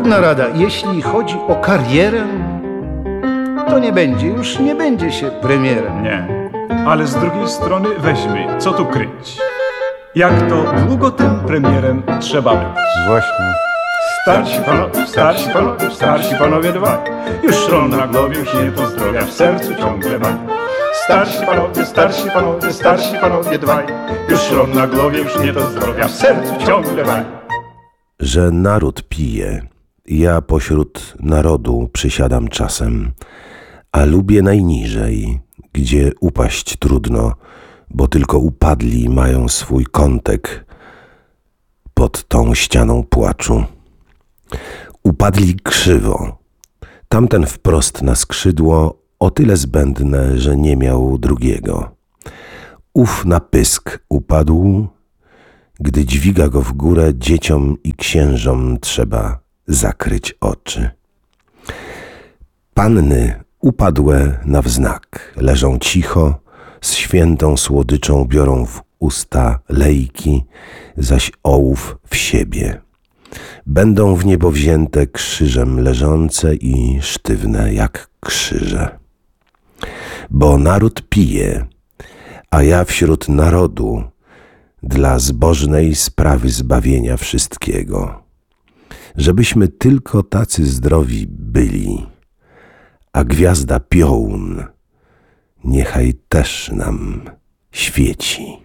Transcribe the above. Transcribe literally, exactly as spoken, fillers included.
trudna rada. Jeśli chodzi o karierę, to nie będzie, już nie będzie się premierem. Nie, ale z drugiej strony weźmy, co tu kryć. Jak to długo tym premierem trzeba być? Właśnie. Starsi panowie, starsi panowie, starsi panowie dwaj. Już tron na głowie, już nie pozdrowia, w sercu ciągle ma. Starsi panowie, starsi panowie, starsi panowie dwaj. Już tron na głowie, już nie pozdrowia, w sercu ciągle ma. Że naród pije, ja pośród narodu przysiadam czasem, a lubię najniżej, gdzie upaść trudno, bo tylko upadli mają swój kątek pod tą ścianą płaczu. Upadli krzywo, tamten wprost na skrzydło, o tyle zbędne, że nie miał drugiego. Ów na pysk upadł, gdy dźwiga go w górę, dzieciom i księżom trzeba zakryć oczy. Panny upadłe na wznak, leżą cicho, z świętą słodyczą biorą w usta lejki, zaś ołów w siebie. Będą w niebo wzięte krzyżem leżące i sztywne jak krzyże. Bo naród pije, a ja wśród narodu dla zbożnej sprawy zbawienia wszystkiego. Żebyśmy tylko tacy zdrowi byli, a gwiazda piołun niechaj też nam świeci.